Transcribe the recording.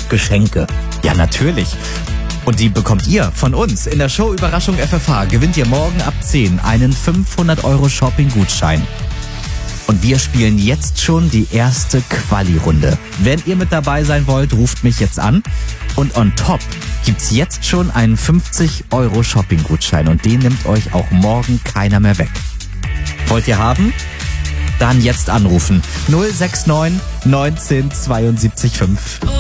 Geschenke. Ja, natürlich. Und die bekommt ihr von uns. In der Show Überraschung FFH gewinnt ihr morgen ab 10 einen 500€ Shopping-Gutschein. Und wir spielen jetzt schon die erste Quali-Runde. Wenn ihr mit dabei sein wollt, ruft mich jetzt an. Und on top gibt's jetzt schon einen 50€ Shopping-Gutschein. Und den nimmt euch auch morgen keiner mehr weg. Wollt ihr haben? Dann jetzt anrufen. 069 19 72 5.